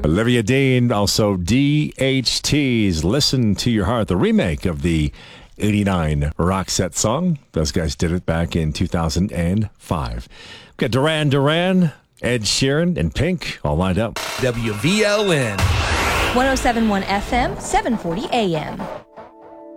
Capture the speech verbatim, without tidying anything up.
Olivia Dean, also D H T's Listen to Your Heart, the remake of the eighty-nine Roxette song. Those guys did it back in two thousand five. We've got Duran Duran, Ed Sheeran, and Pink all lined up. W V L N. one oh seven point one F M, seven forty A M.